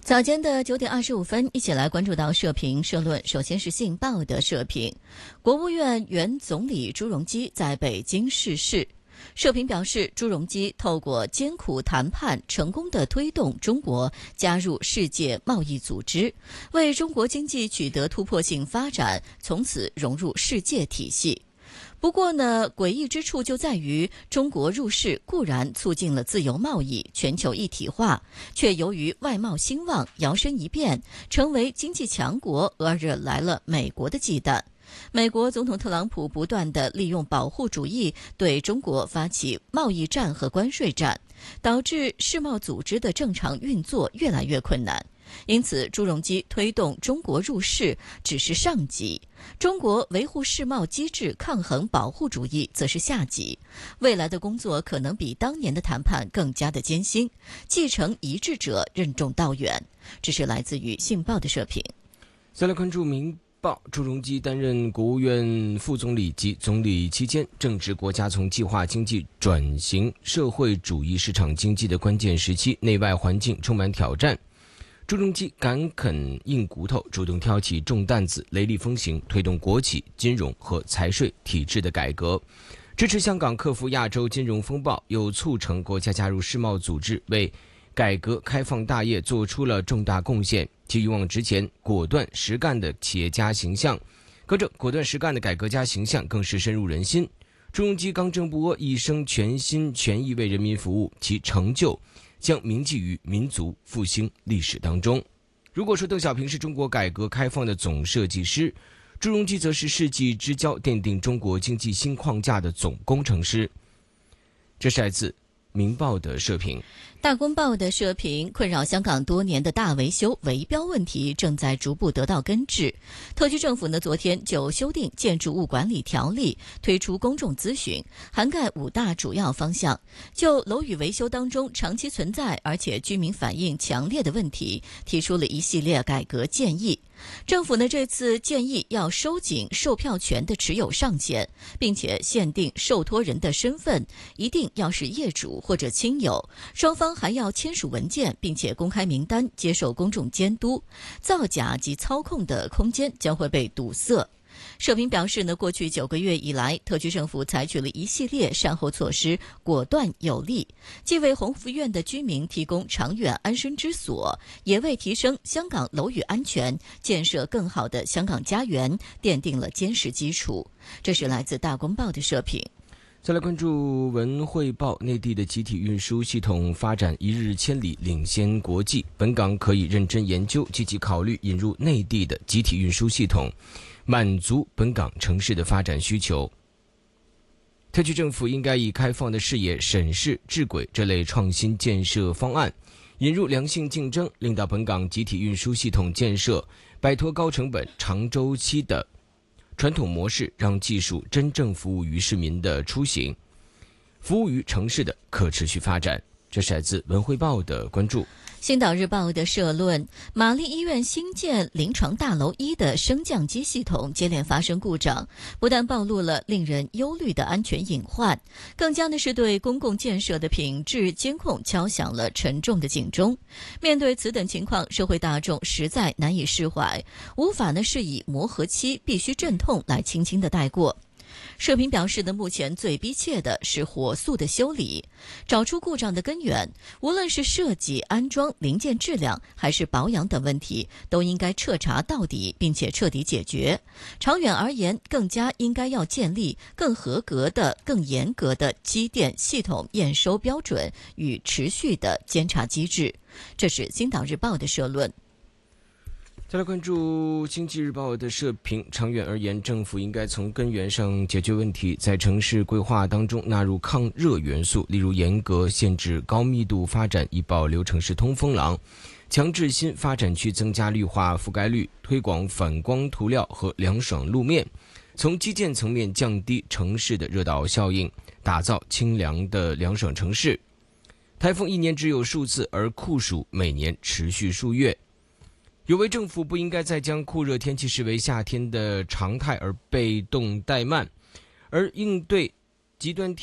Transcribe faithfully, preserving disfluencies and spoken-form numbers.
早间的九点二十五分，一起来关注到社评社论。首先是信报的社评，国务院原总理朱镕基在北京逝世。社评表示，朱镕基透过艰苦谈判，成功地推动中国加入世界贸易组织，为中国经济取得突破性发展，从此融入世界体系。不过呢，诡异之处就在于，中国入世固然促进了自由贸易、全球一体化，却由于外贸兴旺，摇身一变成为经济强国，而惹来了美国的忌惮。美国总统特朗普不断地利用保护主义对中国发起贸易战和关税战，导致世贸组织的正常运作越来越困难。因此，朱镕基推动中国入世只是上级，中国维护世贸机制、抗衡保护主义则是下级。未来的工作可能比当年的谈判更加的艰辛，继承一致者任重道远。这是来自于信报的社评。 再来关注民报，朱镕基担任国务院副总理及总理期间，正值国家从计划经济转型社会主义市场经济的关键时期，内外环境充满挑战。朱镕基敢啃硬骨头，主动挑起重担子，雷厉风行，推动国企、金融和财税体制的改革，支持香港克服亚洲金融风暴，又促成国家加入世贸组织，为改革开放大业做出了重大贡献。其勇往直前、果断实干的企业家形象，跟着果断实干的改革家形象更是深入人心。朱镕基刚正不阿，一生全心全意为人民服务，其成就将铭记于民族复兴历史当中。如果说邓小平是中国改革开放的总设计师，朱镕基则是世纪之交奠定中国经济新框架的总工程师。这是来自明报的社评。 大公报的社评，困扰香港多年的大维修围标问题正在逐步得到根治。特区政府呢，昨天就修订建筑物管理条例推出公众咨询，涵盖五大主要方向，就楼宇维修当中长期存在而且居民反映强烈的问题，提出了一系列改革建议。政府呢，这次建议要收紧售票权的持有上限，并且限定受托人的身份一定要是业主或者亲友，双方还要签署文件，并且公开名单，接受公众监督，造假及操控的空间将会被堵塞。社评表示呢，过去九个月以来，特区政府采取了一系列善后措施，果断有力，既为鸿福苑的居民提供长远安身之所，也为提升香港楼宇安全、建设更好的香港家园奠定了坚实基础。这是来自大公报的社评。 再来关注文汇报，内地的集体运输系统发展一日千里，领先国际，本港可以认真研究，积极考虑引入内地的集体运输系统，满足本港城市的发展需求。特区政府应该以开放的视野审视智轨这类创新建设方案，引入良性竞争，令到本港集体运输系统建设摆脱高成本、长周期的传统模式，让技术真正服务于市民的出行，服务于城市的可持续发展。这是来自文汇报的关注。 星岛日报的社论，玛丽医院新建临床大楼一的升降机系统接连发生故障，不但暴露了令人忧虑的安全隐患，更加的是对公共建设的品质监控敲响了沉重的警钟。面对此等情况，社会大众实在难以释怀，无法呢是以磨合期必须阵痛来轻轻的带过。社评表示呢，目前最逼切的是火速的修理，找出故障的根源，无论是设计、安装、零件质量还是保养等问题，都应该彻查到底，并且彻底解决。长远而言，更加应该要建立更合格的、更严格的机电系统验收标准与持续的监察机制。这是星岛日报的社论。 再来关注经济日报的社评，长远而言，政府应该从根源上解决问题，在城市规划当中纳入抗热元素，例如严格限制高密度发展，以保留城市通风廊，强制新发展区增加绿化覆盖率，推广反光涂料和凉爽路面，从基建层面降低城市的热岛效应，打造清凉的凉爽城市。台风一年只有数次，而酷暑每年持续数月。有为政府不应该再将酷热天气视为夏天的常态而被动怠慢，而应对极端天